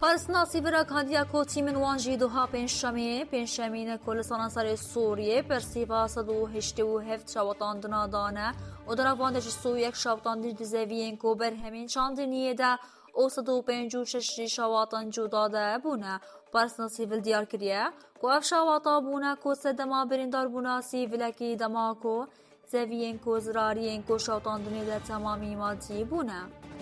پارسنا سیورا کاندیا کوتی من وانجی دوها پنجشەمینە کوردستان سەری سووریێ پرسیڤا 1970 شاوەتاندنا دانە و دەرەڤاندەژی سوویەک شاوەتاندی دزەڤیên ku berhemên çandiniyê de û 156 şawatan cudade bûne. Parsina sîvil diyar kiriye ku ev şawata bûne ku sedema birîndarbûna sîvilekî dema ku zeviyên ku zirariyên ku şawtandinê de temamî madî bûne.